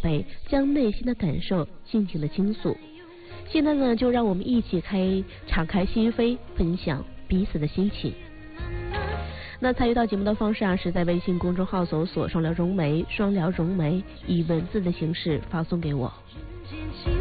辈，将内心的感受尽情的倾诉。现在呢，就让我们一起敞开心扉，分享彼此的心情。那参与到节目的方式是在微信公众号搜索双聊融媒，双聊融媒，以文字的形式发送给我。